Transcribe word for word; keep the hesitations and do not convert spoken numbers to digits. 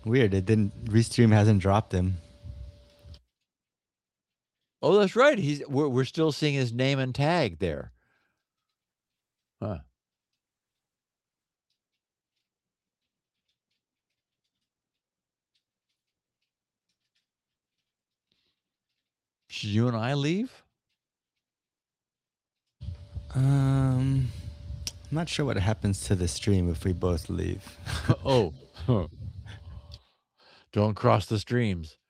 Weird. It didn't. Restream hasn't dropped him. Oh, that's right. He's we're we're still seeing his name and tag there. Huh. Should you and I leave? Um, I'm not sure what happens to the stream if we both leave. Oh. Don't cross the streams.